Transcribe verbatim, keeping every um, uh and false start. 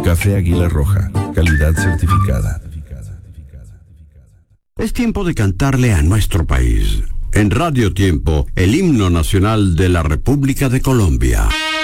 Café Águila Roja, calidad certificada. Es tiempo de cantarle a nuestro país. En Radio Tiempo, el himno nacional de la República de Colombia.